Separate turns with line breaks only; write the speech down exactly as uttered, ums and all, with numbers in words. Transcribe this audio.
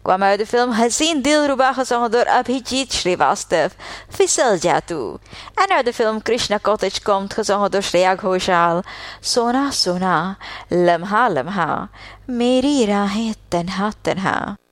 kwam uit de film Hसीन दिलरुबा gezongen door Abhijit Shrivastava, Fiसल जा तू. En uit de film Krishna Cottage komt gezongen door Shreya Ghoshal, Sona Sona, Lamha Lamha, Meri Rahe Tanha Tanha.